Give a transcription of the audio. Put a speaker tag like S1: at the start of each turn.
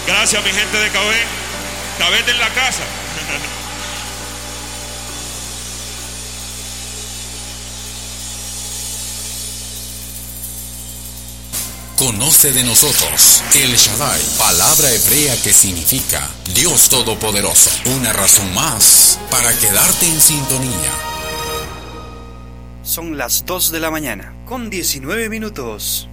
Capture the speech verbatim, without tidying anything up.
S1: Gracias, mi gente de Cabé. Cabé en la casa.
S2: Conoce de nosotros El Shaddai, palabra hebrea que significa Dios Todopoderoso. Una razón más para quedarte en sintonía.
S3: Son las dos de la mañana, con diecinueve minutos.